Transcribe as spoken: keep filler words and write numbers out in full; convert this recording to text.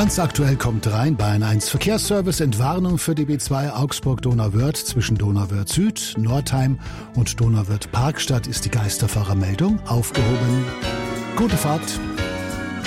Ganz aktuell kommt rein Bayern eins Verkehrsservice, Entwarnung für die B zwei Augsburg-Donauwörth zwischen Donauwörth Süd, Nordheim und Donauwörth Parkstadt ist die Geisterfahrermeldung aufgehoben. Gute Fahrt.